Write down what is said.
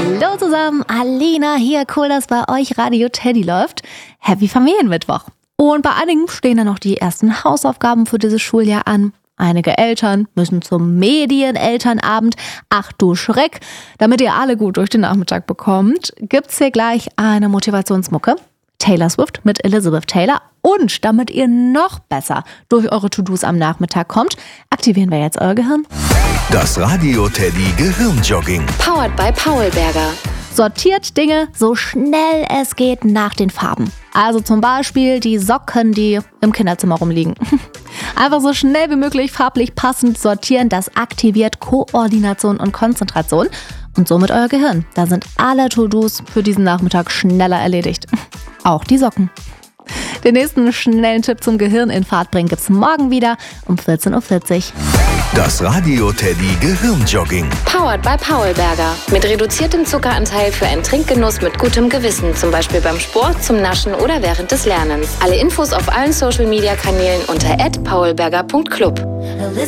Hallo zusammen, Alina hier. Cool, dass bei euch Radio Teddy läuft. Happy Familienmittwoch. Und bei einigen stehen dann noch die ersten Hausaufgaben für dieses Schuljahr an. Einige Eltern müssen zum Medienelternabend. Ach du Schreck. Damit ihr alle gut durch den Nachmittag bekommt, gibt's hier gleich eine Motivationsmucke. Taylor Swift mit Elizabeth Taylor. Und damit ihr noch besser durch eure To-Dos am Nachmittag kommt, aktivieren wir jetzt euer Gehirn. Das Radio Teddy Gehirnjogging. Powered by Paulberger. Sortiert Dinge so schnell es geht nach den Farben. Also zum Beispiel die Socken, die im Kinderzimmer rumliegen. Einfach so schnell wie möglich farblich passend sortieren, das aktiviert Koordination und Konzentration und somit euer Gehirn. Da sind alle To-Dos für diesen Nachmittag schneller erledigt. Auch die Socken. Den nächsten schnellen Tipp zum Gehirn in Fahrt bringen gibt's morgen wieder um 14.40 Uhr. Das Radio Teddy Gehirnjogging. Powered by Paulberger. Mit reduziertem Zuckeranteil für einen Trinkgenuss mit gutem Gewissen. Zum Beispiel beim Sport, zum Naschen oder während des Lernens. Alle Infos auf allen Social-Media-Kanälen unter @paulberger.club.